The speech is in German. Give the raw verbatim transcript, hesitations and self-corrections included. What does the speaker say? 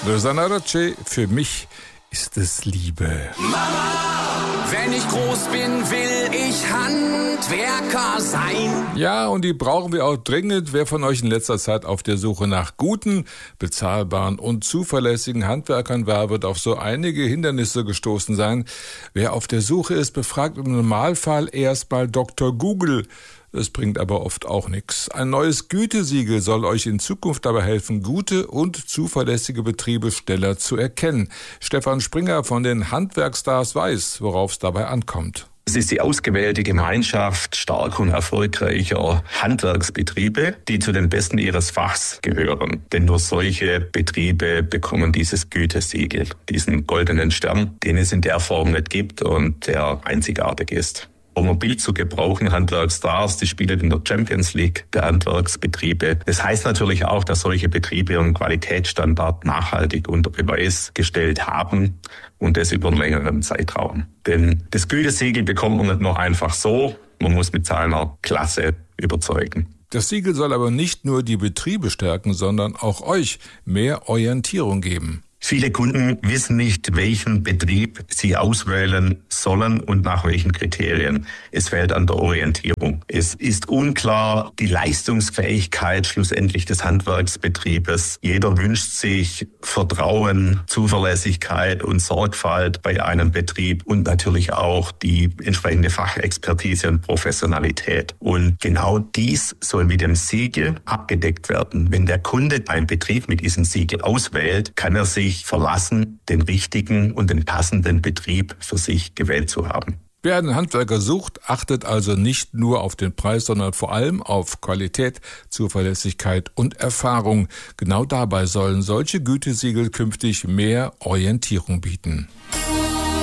Rosanna Rocce, für mich ist es Liebe. Mama, wenn ich groß bin, will ich Handwerker sein. Ja, und die brauchen wir auch dringend. Wer von euch in letzter Zeit auf der Suche nach guten, bezahlbaren und zuverlässigen Handwerkern war, wird auf so einige Hindernisse gestoßen sein. Wer auf der Suche ist, befragt im Normalfall erstmal Doktor Google. Das bringt aber oft auch nichts. Ein neues Gütesiegel soll euch in Zukunft dabei helfen, gute und zuverlässige Betriebe schneller zu erkennen. Stefan Springer von den Handwerkstars weiß, worauf es dabei ankommt. Es ist die ausgewählte Gemeinschaft stark und erfolgreicher Handwerksbetriebe, die zu den Besten ihres Fachs gehören. Denn nur solche Betriebe bekommen dieses Gütesiegel, diesen goldenen Stern, den es in der Form nicht gibt und der einzigartig ist. Um mobil zu gebrauchen, Handwerkstars, die spielen in der Champions League der Handwerksbetriebe. Das heißt natürlich auch, dass solche Betriebe ihren Qualitätsstandard nachhaltig unter Beweis gestellt haben und das über einen längeren Zeitraum. Denn das Gütesiegel bekommt man nicht nur einfach so, man muss mit seiner Klasse überzeugen. Das Siegel soll aber nicht nur die Betriebe stärken, sondern auch euch mehr Orientierung geben. Viele Kunden wissen nicht, welchen Betrieb sie auswählen sollen und nach welchen Kriterien. Es fehlt an der Orientierung. Es ist unklar die Leistungsfähigkeit schlussendlich des Handwerksbetriebes. Jeder wünscht sich Vertrauen, Zuverlässigkeit und Sorgfalt bei einem Betrieb und natürlich auch die entsprechende Fachexpertise und Professionalität. Und genau dies soll mit dem Siegel abgedeckt werden. Wenn der Kunde einen Betrieb mit diesem Siegel auswählt, kann er sich verlassen, den richtigen und den passenden Betrieb für sich gewählt zu haben. Wer einen Handwerker sucht, achtet also nicht nur auf den Preis, sondern vor allem auf Qualität, Zuverlässigkeit und Erfahrung. Genau dabei sollen solche Gütesiegel künftig mehr Orientierung bieten.